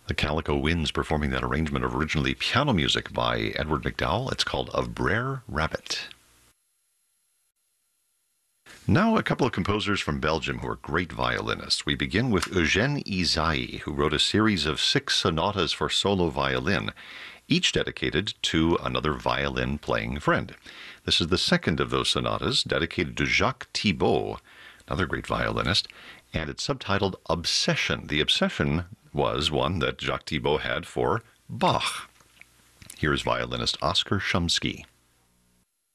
The Calico Winds performing that arrangement of originally piano music by Edward MacDowell. It's called Of Brer Rabbit. Now a couple of composers from Belgium who are great violinists. We begin with Eugène Ysaÿe, who wrote a series of 6 sonatas for solo violin, each dedicated to another violin-playing friend. This is the second of those sonatas, dedicated to Jacques Thibaud, another great violinist, and it's subtitled Obsession. The obsession was one that Jacques Thibaud had for Bach. Here's violinist Oskar Shumsky.